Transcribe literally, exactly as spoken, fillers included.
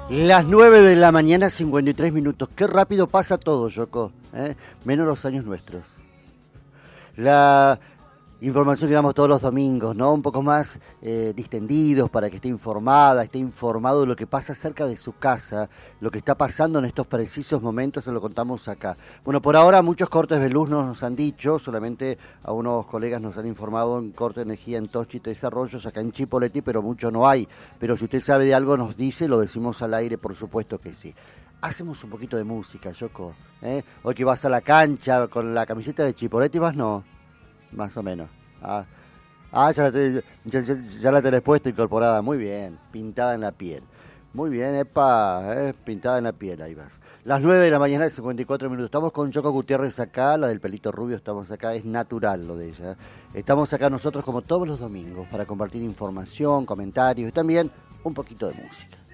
Las nueve de la mañana, cincuenta y tres minutos. Qué rápido pasa todo, Yoko. ¿eh? Menos los años nuestros. La información que damos todos los domingos, ¿no? Un poco más eh, distendidos para que esté informada, esté informado de lo que pasa cerca de su casa, lo que está pasando en estos precisos momentos, se lo contamos acá. Bueno, por ahora muchos cortes de luz nos han dicho, solamente a unos colegas nos han informado en corte de energía en Toschi y Tres Arroyos, acá en Chipoleti, pero mucho no hay. Pero si usted sabe de algo nos dice, lo decimos al aire, por supuesto que sí. Hacemos un poquito de música, Yoko. ¿eh? Hoy que vas a la cancha con la camiseta de Chipoleti, vas no. Más o menos. Ah, ah ya, la te, ya, ya, ya la tenés puesta incorporada. Muy bien. Pintada en la piel. Muy bien, epa. Eh, pintada en la piel, ahí vas. Las nueve de la mañana, cincuenta y cuatro minutos. Estamos con Yoko Gutiérrez acá, la del pelito rubio. Estamos acá. Es natural lo de ella. Estamos acá nosotros como todos los domingos para compartir información, comentarios y también un poquito de música.